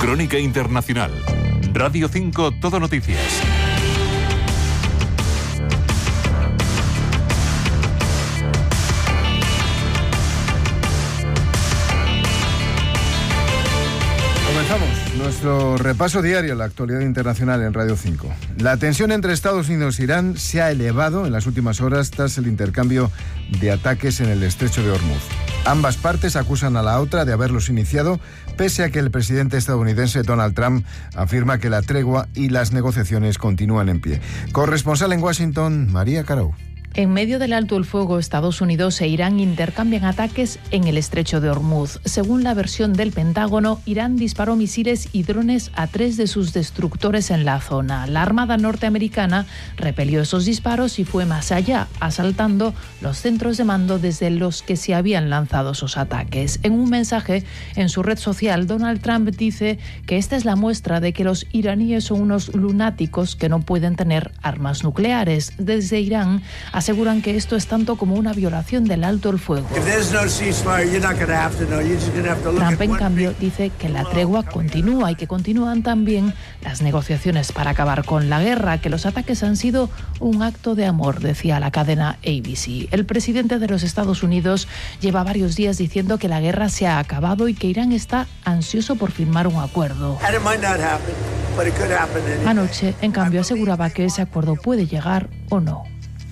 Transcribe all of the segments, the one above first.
Crónica Internacional. Radio 5 Todo Noticias. Comenzamos nuestro repaso diario a la actualidad internacional en Radio 5. La tensión entre Estados Unidos e Irán se ha elevado en las últimas horas tras el intercambio de ataques en el estrecho de Hormuz. Ambas partes acusan a la otra de haberlos iniciado, pese a que el presidente estadounidense Donald Trump afirma que la tregua y las negociaciones continúan en pie. Corresponsal en Washington, María Carau. En medio del alto el fuego, Estados Unidos e Irán intercambian ataques en el estrecho de Hormuz. Según la versión del Pentágono, Irán disparó misiles y drones a 3 de sus destructores en la zona. La Armada norteamericana repelió esos disparos y fue más allá, asaltando los centros de mando desde los que se habían lanzado esos ataques. En un mensaje en su red social, Donald Trump dice que esta es la muestra de que los iraníes son unos lunáticos que no pueden tener armas nucleares. Desde Irán aseguran que esto es tanto como una violación del alto el fuego. Trump, en cambio, dice que la tregua continúa y que continúan también las negociaciones para acabar con la guerra, que los ataques han sido un acto de amor, decía la cadena ABC. El presidente de los Estados Unidos lleva varios días diciendo que la guerra se ha acabado y que Irán está ansioso por firmar un acuerdo. Anoche, en cambio, aseguraba que ese acuerdo puede llegar o no.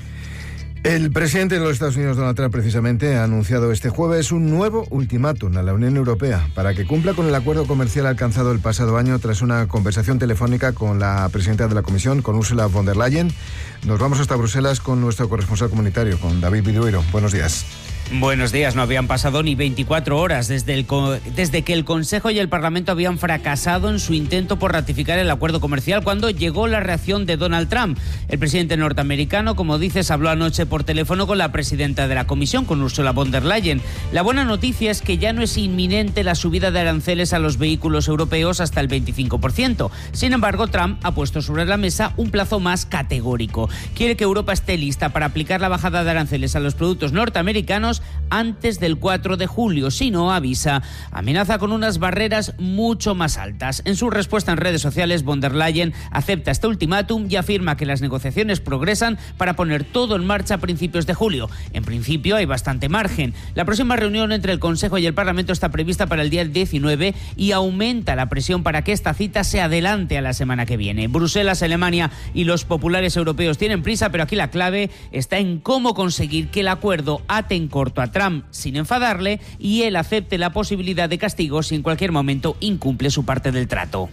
El presidente de los Estados Unidos, Donald Trump, precisamente ha anunciado este jueves un nuevo ultimátum a la Unión Europea para que cumpla con el acuerdo comercial alcanzado el pasado año tras una conversación telefónica con la presidenta de la Comisión, con Ursula von der Leyen. Nos vamos hasta Bruselas con nuestro corresponsal comunitario, con David Vidueiro. Buenos días. Buenos días. No habían pasado ni 24 horas desde que el Consejo y el Parlamento habían fracasado en su intento por ratificar el acuerdo comercial cuando llegó la reacción de Donald Trump. El presidente norteamericano, como dices, habló anoche por teléfono con la presidenta de la Comisión, con Ursula von der Leyen. La buena noticia es que ya no es inminente la subida de aranceles a los vehículos europeos hasta el 25%. Sin embargo, Trump ha puesto sobre la mesa un plazo más categórico. Quiere que Europa esté lista para aplicar la bajada de aranceles a los productos norteamericanos antes del 4 de julio. Si no, avisa, amenaza con unas barreras mucho más altas. En su respuesta en redes sociales, von der Leyen acepta este ultimátum y afirma que las negociaciones progresan para poner todo en marcha a principios de julio. En principio hay bastante margen. La próxima reunión entre el Consejo y el Parlamento está prevista para el día 19 y aumenta la presión para que esta cita se adelante a la semana que viene. Bruselas, Alemania y los populares europeos tienen prisa, pero aquí la clave está en cómo conseguir que el acuerdo ate en corto a Trump sin enfadarle y él acepte la posibilidad de castigo si en cualquier momento incumple su parte del trato.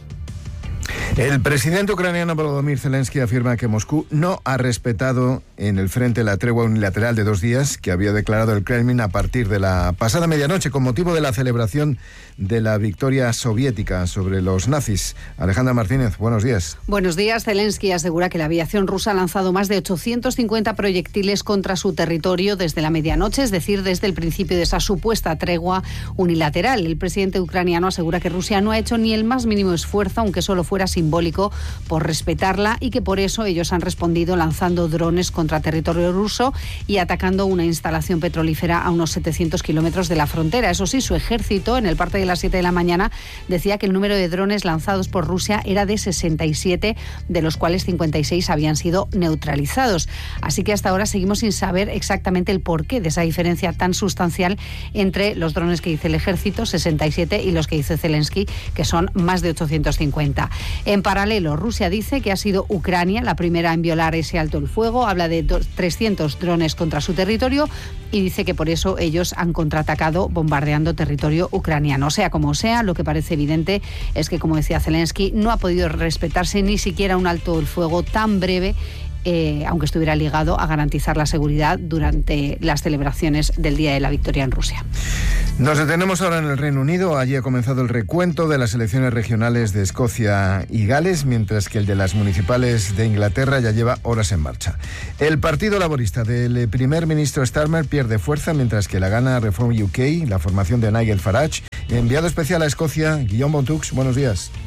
El presidente ucraniano Volodymyr Zelensky afirma que Moscú no ha respetado en el frente la tregua unilateral de 2 días que había declarado el Kremlin a partir de la pasada medianoche con motivo de la celebración de la victoria soviética sobre los nazis. Alejandra Martínez, buenos días. Buenos días. Zelensky asegura que la aviación rusa ha lanzado más de 850 proyectiles contra su territorio desde la medianoche, es decir, desde el principio de esa supuesta tregua unilateral. El presidente ucraniano asegura que Rusia no ha hecho ni el más mínimo esfuerzo, aunque solo fuera simbólico, por respetarla y que por eso ellos han respondido lanzando drones contra territorio ruso y atacando una instalación petrolífera a unos 700 kilómetros de la frontera. Eso sí, su ejército, en el parte de las 7 de la mañana, decía que el número de drones lanzados por Rusia era de 67, de los cuales 56 habían sido neutralizados. Así que hasta ahora seguimos sin saber exactamente el porqué de esa diferencia tan sustancial entre los drones que dice el ejército, 67, y los que dice Zelensky, que son más de 850. En paralelo, Rusia dice que ha sido Ucrania la primera en violar ese alto el fuego, habla de 300 drones contra su territorio y dice que por eso ellos han contraatacado bombardeando territorio ucraniano. Sea como sea, lo que parece evidente es que, como decía Zelensky, no ha podido respetarse ni siquiera un alto el fuego tan breve, aunque estuviera ligado a garantizar la seguridad durante las celebraciones del Día de la Victoria en Rusia. Nos detenemos ahora en el Reino Unido. Allí ha comenzado el recuento de las elecciones regionales de Escocia y Gales, mientras que el de las municipales de Inglaterra ya lleva horas en marcha. El Partido Laborista del primer ministro Starmer pierde fuerza, mientras que la gana Reform UK, la formación de Nigel Farage. Enviado especial a Escocia, Guillaume Bontux, buenos días.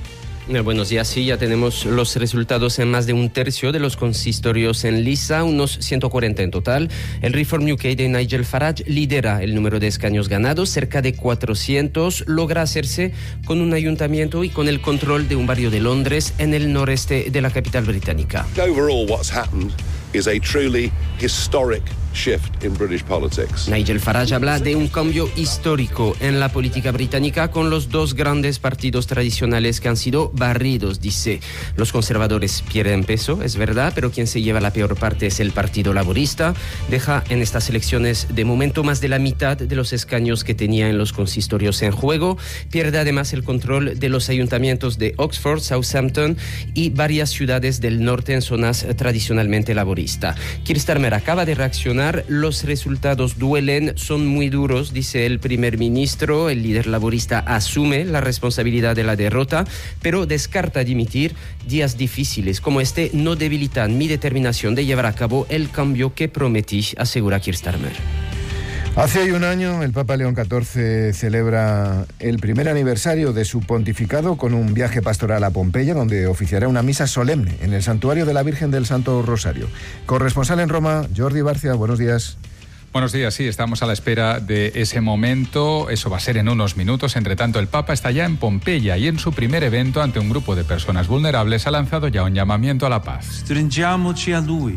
Buenos días. Sí, ya tenemos los resultados en más de un tercio de los consistorios en lista, unos 140 en total. El Reform UK de Nigel Farage lidera el número de escaños ganados, cerca de 400. Logra hacerse con un ayuntamiento y con el control de un barrio de Londres en el noreste de la capital británica. Overall, what's happened is a truly historic shift in British politics. Nigel Farage habla de un cambio histórico en la política británica con los dos grandes partidos tradicionales que han sido barridos, dice. Los conservadores pierden peso, es verdad, pero quien se lleva la peor parte es el Partido Laborista. Deja en estas elecciones de momento más de la mitad de los escaños que tenía en los consistorios en juego. Pierde además el control de los ayuntamientos de Oxford, Southampton y varias ciudades del norte en zonas tradicionalmente laboristas. Keir Starmer acaba de reaccionar. Los resultados duelen, son muy duros, dice el primer ministro. El líder laborista asume la responsabilidad de la derrota, pero descarta dimitir. Días difíciles como este no debilitan mi determinación de llevar a cabo el cambio que prometí, asegura Keir Starmer. Hace hoy un año, el Papa León XIV celebra el primer aniversario de su pontificado con un viaje pastoral a Pompeya, donde oficiará una misa solemne en el santuario de la Virgen del Santo Rosario. Corresponsal en Roma, Jordi Barcia, buenos días. Buenos días, sí, estamos a la espera de ese momento, eso va a ser en unos minutos. Entre tanto, el Papa está ya en Pompeya y en su primer evento ante un grupo de personas vulnerables ha lanzado ya un llamamiento a la paz. Stringiamoci a lui.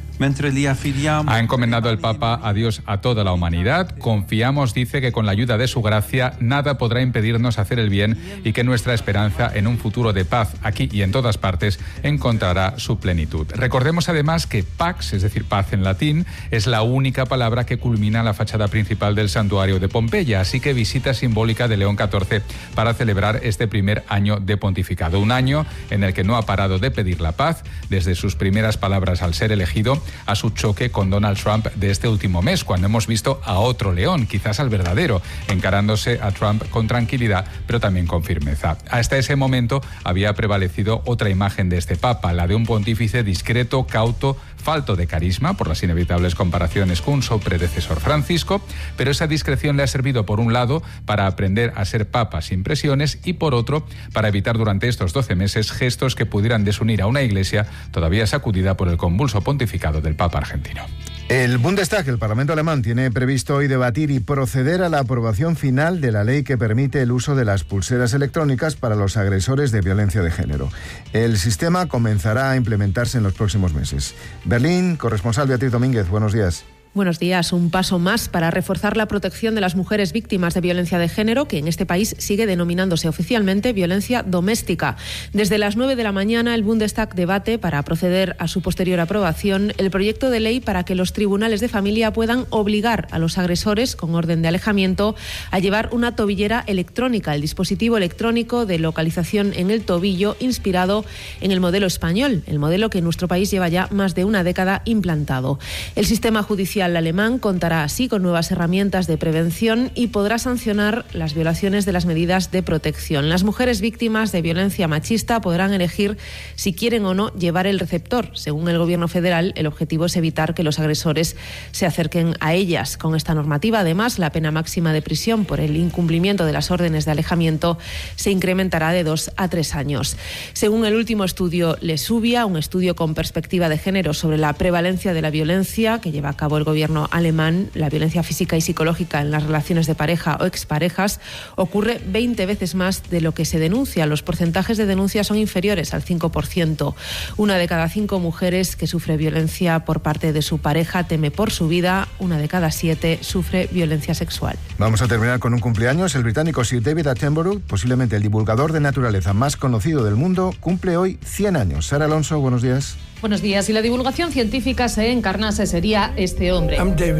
Ha encomendado el Papa a Dios a toda la humanidad. Confiamos, dice, que con la ayuda de su gracia nada podrá impedirnos hacer el bien y que nuestra esperanza en un futuro de paz aquí y en todas partes encontrará su plenitud. Recordemos además que Pax, es decir, paz en latín, es la única palabra que culmina la fachada principal del santuario de Pompeya, así que visita simbólica de León XIV para celebrar este primer año de pontificado. Un año en el que no ha parado de pedir la paz, desde sus primeras palabras al ser elegido a su choque con Donald Trump de este último mes, cuando hemos visto a otro león, quizás al verdadero, encarándose a Trump con tranquilidad, pero también con firmeza. Hasta ese momento había prevalecido otra imagen de este Papa, la de un pontífice discreto, cauto, falto de carisma, por las inevitables comparaciones con su predecesor Francisco, pero esa discreción le ha servido, por un lado, para aprender a ser Papa sin presiones y, por otro, para evitar durante estos 12 meses gestos que pudieran desunir a una Iglesia todavía sacudida por el convulso pontificado del Papa argentino. El Bundestag, el Parlamento alemán, tiene previsto hoy debatir y proceder a la aprobación final de la ley que permite el uso de las pulseras electrónicas para los agresores de violencia de género. El sistema comenzará a implementarse en los próximos meses. Berlín, corresponsal Beatriz Domínguez, buenos días. Buenos días. Un paso más para reforzar la protección de las mujeres víctimas de violencia de género, que en este país sigue denominándose oficialmente violencia doméstica. Desde las 9 de la mañana, el Bundestag debate, para proceder a su posterior aprobación, el proyecto de ley para que los tribunales de familia puedan obligar a los agresores, con orden de alejamiento, a llevar una tobillera electrónica, el dispositivo electrónico de localización en el tobillo, inspirado en el modelo español, el modelo que en nuestro país lleva ya más de una década implantado. El sistema judicial alemán contará así con nuevas herramientas de prevención y podrá sancionar las violaciones de las medidas de protección. Las mujeres víctimas de violencia machista podrán elegir si quieren o no llevar el receptor. Según el Gobierno federal, el objetivo es evitar que los agresores se acerquen a ellas. Con esta normativa, además, la pena máxima de prisión por el incumplimiento de las órdenes de alejamiento se incrementará de 2 a 3 años. Según el último estudio Lesubia, un estudio con perspectiva de género sobre la prevalencia de la violencia que lleva a cabo el Gobierno alemán, la violencia física y psicológica en las relaciones de pareja o exparejas ocurre 20 veces más de lo que se denuncia. Los porcentajes de denuncia son inferiores al 5%. 1 de cada 5 mujeres que sufre violencia por parte de su pareja teme por su vida. 1 de cada 7 sufre violencia sexual. Vamos a terminar con un cumpleaños. El británico Sir David Attenborough, posiblemente el divulgador de naturaleza más conocido del mundo, cumple hoy 100 años. Sara Alonso, buenos días. Buenos días. Si la divulgación científica se encarnase, sería este hombre.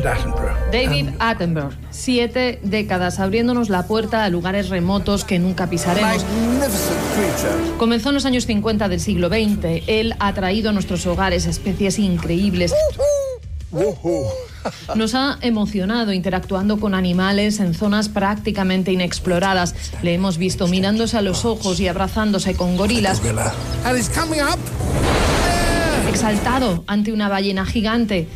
David Attenborough. 7 décadas abriéndonos la puerta a lugares remotos que nunca pisaremos. Comenzó en los años 50 del siglo XX. Él ha traído a nuestros hogares especies increíbles. Nos ha emocionado interactuando con animales en zonas prácticamente inexploradas. Le hemos visto mirándose a los ojos y abrazándose con gorilas. Exaltado ante una ballena gigante.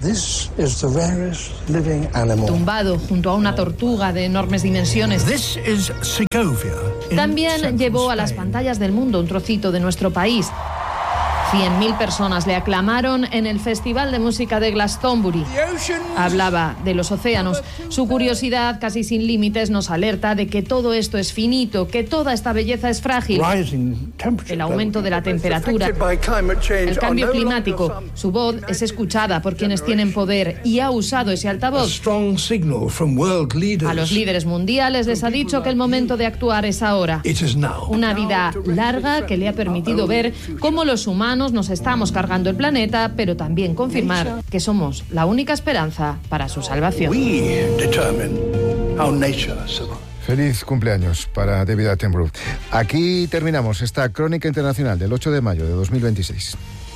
Tumbado junto a una tortuga de enormes dimensiones. También llevó a las pantallas del mundo un trocito de nuestro país. 100.000 personas le aclamaron en el Festival de Música de Glastonbury. Hablaba de los océanos. Su curiosidad, casi sin límites, nos alerta de que todo esto es finito, que toda esta belleza es frágil. El aumento de la temperatura, el cambio climático. Su voz es escuchada por quienes tienen poder y ha usado ese altavoz. A los líderes mundiales les ha dicho que el momento de actuar es ahora. Una vida larga que le ha permitido ver cómo los humanos nos estamos cargando el planeta, pero también confirmar que somos la única esperanza para su salvación. Feliz cumpleaños para David Attenborough. Aquí terminamos esta crónica internacional del 8 de mayo de 2026.